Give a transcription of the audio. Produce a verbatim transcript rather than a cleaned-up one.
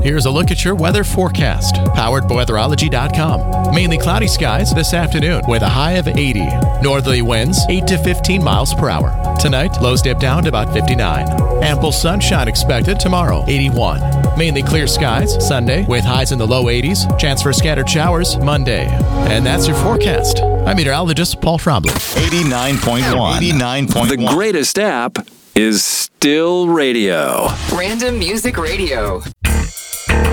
Here's a look at your weather forecast, powered by weatherology dot com. Mainly cloudy skies this afternoon with a high of eighty. Northerly winds eight to fifteen miles per hour. Tonight, lows dip down to about fifty-nine. Ample sunshine expected tomorrow, eighty-one. Mainly clear skies Sunday with highs in the low eighties. Chance for scattered showers Monday. And that's your forecast. I'm meteorologist Paul Trombley. eighty-nine point one. eighty-nine point one. The greatest app is still radio. Random Music Radio.